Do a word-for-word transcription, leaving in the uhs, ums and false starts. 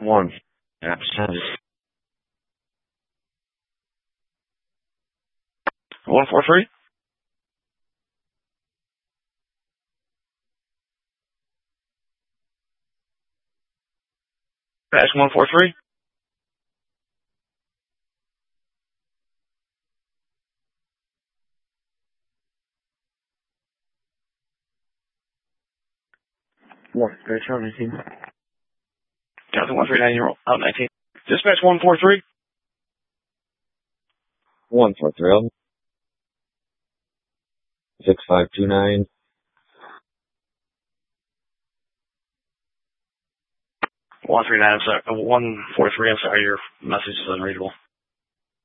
One. Absent. One four three. Pass one four three. One. Very strong nineteen. Jonathan one three nine zero out nineteen. Dispatch one four three. One four three. Six five two nine. One three nine. I'm sorry. One four three. I'm sorry. Your message is unreadable.